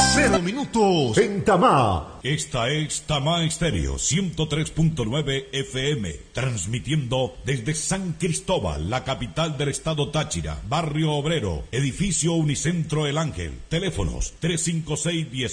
0 minutos en Tamá. Esta es Tamá Estéreo 103.9 FM, transmitiendo desde San Cristóbal, la capital del estado Táchira, barrio Obrero, edificio Unicentro El Ángel. Teléfonos 356-10